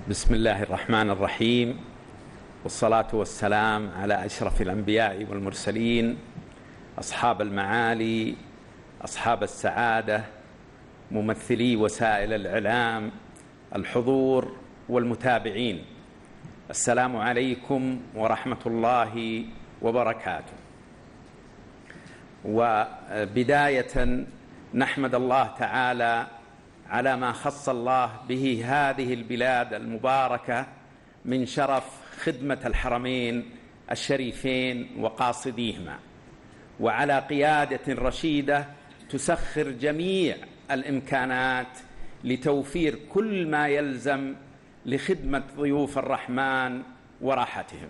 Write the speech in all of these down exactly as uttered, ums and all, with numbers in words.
بسم الله الرحمن الرحيم، والصلاة والسلام على أشرف الأنبياء والمرسلين، أصحاب المعالي، أصحاب السعادة، ممثلي وسائل الإعلام، الحضور والمتابعين، السلام عليكم ورحمة الله وبركاته. وبداية نحمد الله تعالى على ما خص الله به هذه البلاد المباركة من شرف خدمة الحرمين الشريفين وقاصديهما، وعلى قيادة رشيدة تسخر جميع الإمكانات لتوفير كل ما يلزم لخدمة ضيوف الرحمن وراحتهم.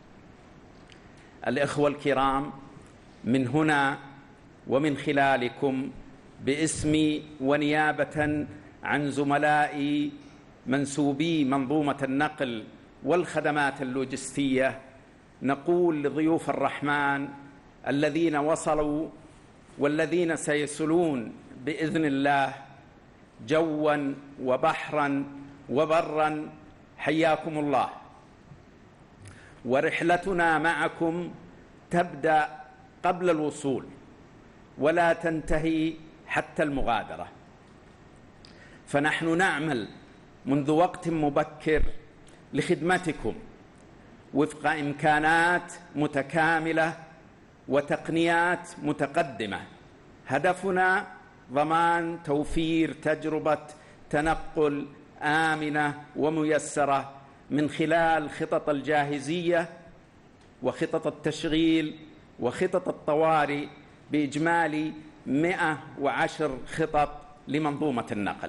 الإخوة الكرام، من هنا ومن خلالكم باسمي ونيابة عن زملائي منسوبي منظومة النقل والخدمات اللوجستية نقول لضيوف الرحمن الذين وصلوا والذين سيصلون بإذن الله جوا وبحرا وبرا، حياكم الله. ورحلتنا معكم تبدأ قبل الوصول ولا تنتهي حتى المغادرة، فنحن نعمل منذ وقت مبكر لخدمتكم وفق إمكانات متكاملة وتقنيات متقدمة. هدفنا ضمان توفير تجربة تنقل آمنة وميسرة من خلال خطط الجاهزية وخطط التشغيل وخطط الطوارئ بإجمالي مئة وعشر خطط لمنظومة النقل.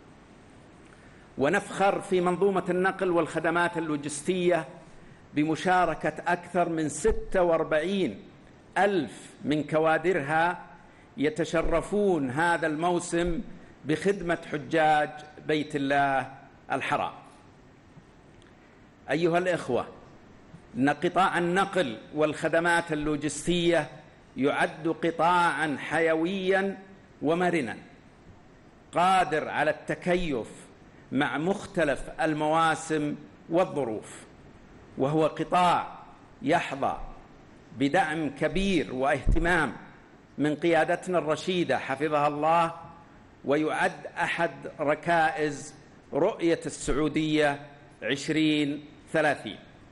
ونفخر في منظومة النقل والخدمات اللوجستية بمشاركة أكثر من ستة وأربعين ألف من كوادرها يتشرفون هذا الموسم بخدمة حجاج بيت الله الحرام. أيها الإخوة، إن قطاع النقل والخدمات اللوجستية يعد قطاعاً حيوياً ومرناً قادر على التكيف مع مختلف المواسم والظروف، وهو قطاع يحظى بدعم كبير واهتمام من قيادتنا الرشيدة حفظها الله، ويعد أحد ركائز رؤية السعودية عشرين ثلاثين.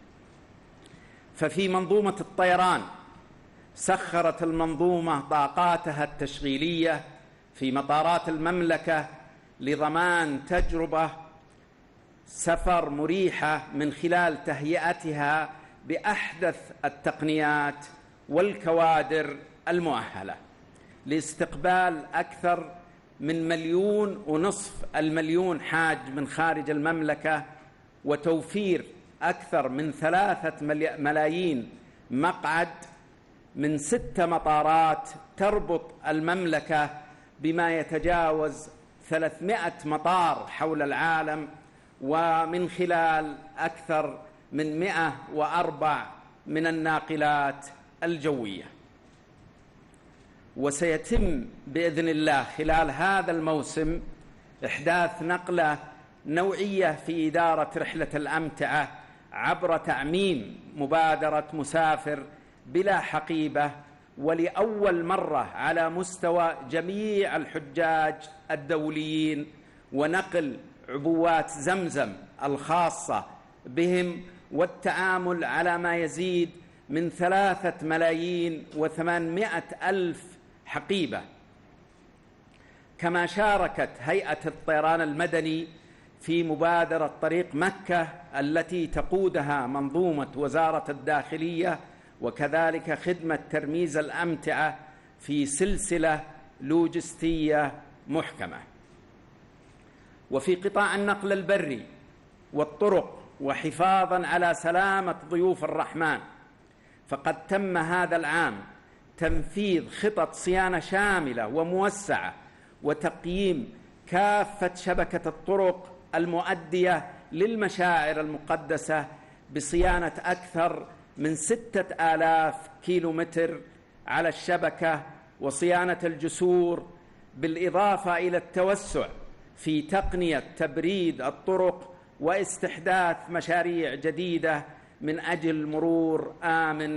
ففي منظومة الطيران سخرت المنظومة طاقاتها التشغيلية في مطارات المملكة لضمان تجربة سفر مريحة من خلال تهيئتها بأحدث التقنيات والكوادر المؤهلة لاستقبال أكثر من مليون ونصف المليون حاج من خارج المملكة، وتوفير أكثر من ثلاثة ملايين مقعد من ست مطارات تربط المملكة بما يتجاوز ثلاثمائة مطار حول العالم، ومن خلال أكثر من مئة وأربع من الناقلات الجوية. وسيتم بإذن الله خلال هذا الموسم إحداث نقلة نوعية في إدارة رحلة الأمتعة عبر تعميم مبادرة مسافر بلا حقيبة، ولأول مرة على مستوى جميع الحجاج الدوليين، ونقل عبوات زمزم الخاصة بهم، والتعامل على ما يزيد من ثلاثة ملايين وثمانمائة ألف حقيبة. كما شاركت هيئة الطيران المدني في مبادرة طريق مكة التي تقودها منظومة وزارة الداخلية، وكذلك خدمة ترميز الأمتعة في سلسلة لوجستية محكمة. وفي قطاع النقل البري والطرق، وحفاظاً على سلامة ضيوف الرحمن، فقد تم هذا العام تنفيذ خطط صيانة شاملة وموسعة وتقييم كافة شبكة الطرق المؤدية للمشاعر المقدسة بصيانة أكثر من ستة آلاف كيلومتر على الشبكة، وصيانة بالإضافة إلى التوسع في تقنية تبريد الطرق واستحداث مشاريع جديدة من أجل مرور آمن